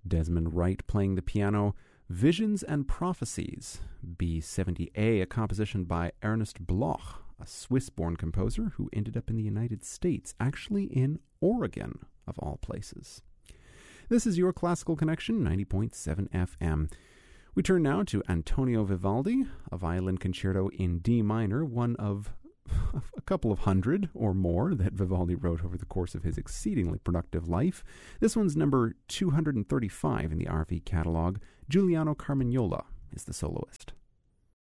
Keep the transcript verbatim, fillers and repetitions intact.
Desmond Wright playing the piano, Visions and Prophecies, B seventy A, a composition by Ernest Bloch, a Swiss-born composer who ended up in the United States, actually in Oregon, of all places. This is your Classical Connection, ninety point seven F M. We turn now to Antonio Vivaldi, a violin concerto in D minor, one of a couple of hundred or more that Vivaldi wrote over the course of his exceedingly productive life. This one's number two hundred thirty-five in the R V catalog. Giuliano Carmignola is the soloist.